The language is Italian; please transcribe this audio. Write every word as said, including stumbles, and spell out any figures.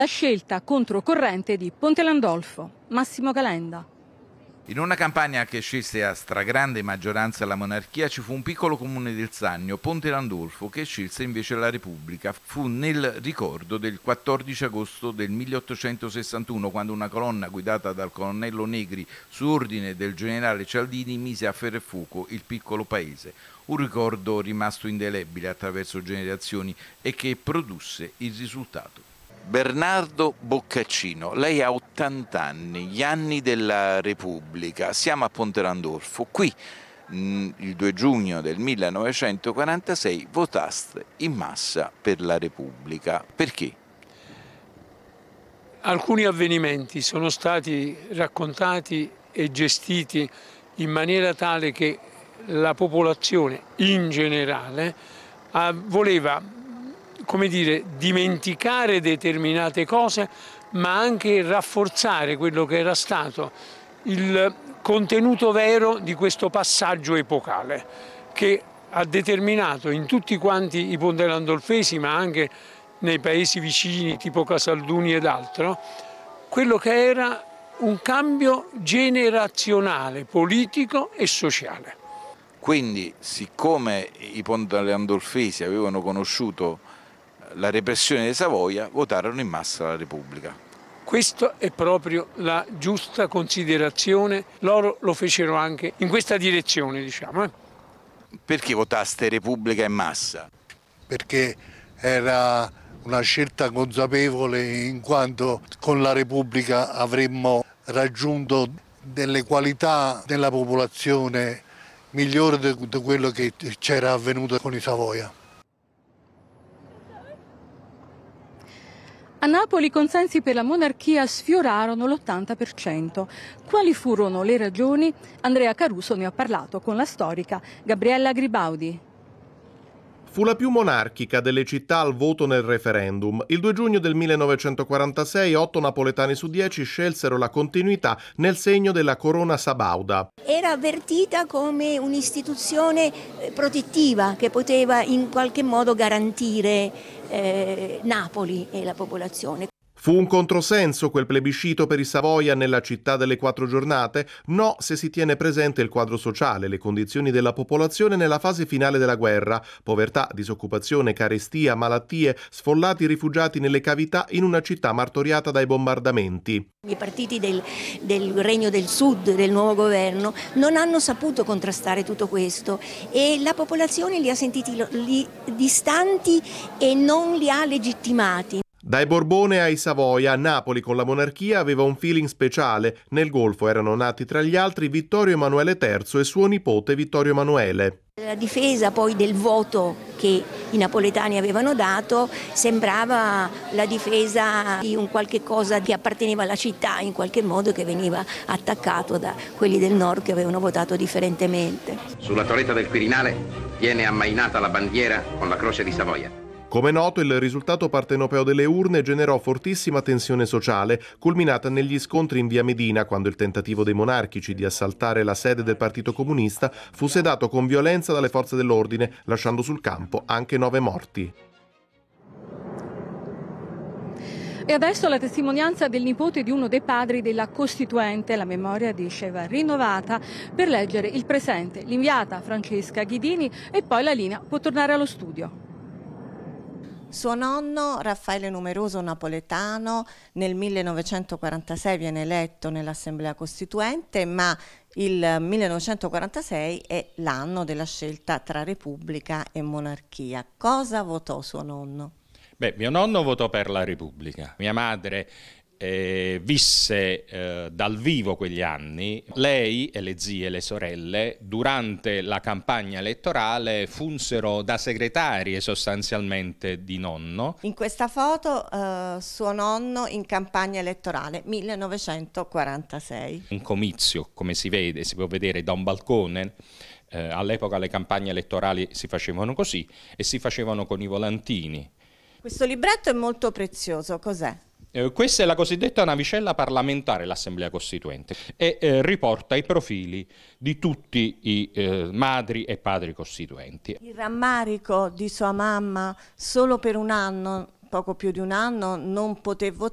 La scelta controcorrente di Ponte Landolfo. Massimo Calenda. In una campagna che scelse a stragrande maggioranza la monarchia ci fu un piccolo comune del Sannio, Ponte Landolfo, che scelse invece la Repubblica. Fu nel ricordo del quattordici agosto del milleottocentosessantuno, quando una colonna guidata dal colonnello Negri su ordine del generale Cialdini mise a ferro e fuoco il piccolo paese. Un ricordo rimasto indelebile attraverso generazioni e che produsse il risultato. Bernardo Boccaccino, lei ha ottanta anni, gli anni della Repubblica, siamo a Ponte Landolfo, qui mh, il due giugno del millenovecentoquarantasei votaste in massa per la Repubblica. Perché? Alcuni avvenimenti sono stati raccontati e gestiti in maniera tale che la popolazione in generale ah, voleva come dire, dimenticare determinate cose, ma anche rafforzare quello che era stato il contenuto vero di questo passaggio epocale, che ha determinato in tutti quanti i pontelandolfesi, ma anche nei paesi vicini, tipo Casalduni ed altro, quello che era un cambio generazionale, politico e sociale. Quindi, siccome i pontelandolfesi avevano conosciuto la repressione di Savoia, votarono in massa la Repubblica. Questa è proprio la giusta considerazione, loro lo fecero anche in questa direzione, diciamo. Eh. Perché votaste Repubblica in massa? Perché era una scelta consapevole, in quanto con la Repubblica avremmo raggiunto delle qualità della popolazione migliori di quello che c'era avvenuto con i Savoia. A Napoli i consensi per la monarchia sfiorarono l'ottanta per cento. Quali furono le ragioni? Andrea Caruso ne ha parlato con la storica Gabriella Gribaudi. Fu la più monarchica delle città al voto nel referendum. Il due giugno del millenovecentoquarantasei otto napoletani su dieci scelsero la continuità nel segno della corona sabauda. Era avvertita come un'istituzione protettiva che poteva in qualche modo garantire eh, Napoli e la popolazione. Fu un controsenso quel plebiscito per i Savoia nella città delle quattro giornate? No, se si tiene presente il quadro sociale, le condizioni della popolazione nella fase finale della guerra, povertà, disoccupazione, carestia, malattie, sfollati rifugiati nelle cavità in una città martoriata dai bombardamenti. I partiti del, del Regno del Sud, del nuovo governo, non hanno saputo contrastare tutto questo e la popolazione li ha sentiti li, distanti e non li ha legittimati. Dai Borbone ai Savoia, Napoli con la monarchia aveva un feeling speciale. Nel Golfo erano nati tra gli altri Vittorio Emanuele terzo e suo nipote Vittorio Emanuele. La difesa poi del voto che i napoletani avevano dato sembrava la difesa di un qualche cosa che apparteneva alla città, in qualche modo che veniva attaccato da quelli del nord che avevano votato differentemente. Sulla torretta del Quirinale viene ammainata la bandiera con la croce di Savoia. Come noto, il risultato partenopeo delle urne generò fortissima tensione sociale, culminata negli scontri in via Medina, quando il tentativo dei monarchici di assaltare la sede del Partito Comunista fu sedato con violenza dalle forze dell'ordine, lasciando sul campo anche nove morti. E adesso la testimonianza del nipote di uno dei padri della Costituente. La memoria di Sheva rinnovata per leggere il presente. L'inviata Francesca Ghidini e poi la linea può tornare allo studio. Suo nonno, Raffaele Numeroso napoletano, nel millenovecentoquarantasei viene eletto nell'Assemblea Costituente, ma il millenovecentoquarantasei è l'anno della scelta tra Repubblica e monarchia. Cosa votò suo nonno? Beh, mio nonno votò per la Repubblica. Mia madre eh, visse eh, dal vivo quegli anni. Lei e le zie e le sorelle durante la campagna elettorale funsero da segretarie sostanzialmente di nonno. In questa foto eh, suo nonno in campagna elettorale millenovecentoquarantasei. Un comizio, come si vede, si può vedere da un balcone. Eh, all'epoca le campagne elettorali si facevano così e si facevano con i volantini. Questo libretto è molto prezioso, cos'è? Eh, questa è la cosiddetta navicella parlamentare, l'Assemblea Costituente, e eh, riporta i profili di tutti i eh, madri e padri costituenti. Il rammarico di sua mamma solo per un anno, poco più di un anno, non poté votare.